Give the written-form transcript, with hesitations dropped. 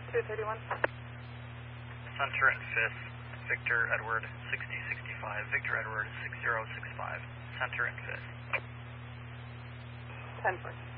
231. Center and 5th, Victor Edward 6065, Victor Edward 6065, Center and 5th. 10-4.